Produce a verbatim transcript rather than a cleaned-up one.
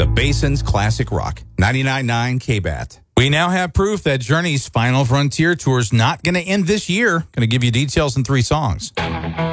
The Basin's Classic Rock, ninety-nine point nine K B A T. We now have proof that Journey's Final Frontier tour is not going to end this year. Going to give you details in three songs.